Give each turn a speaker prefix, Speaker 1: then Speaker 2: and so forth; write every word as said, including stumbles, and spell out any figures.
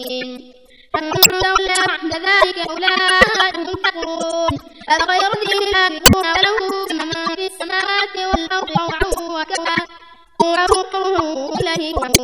Speaker 1: الدين فمن تولى بعد ذلك فأولئك هم الكافرون أفغير دين الله يبغون وله من في السماوات والأرض طوعا وكرها وإليه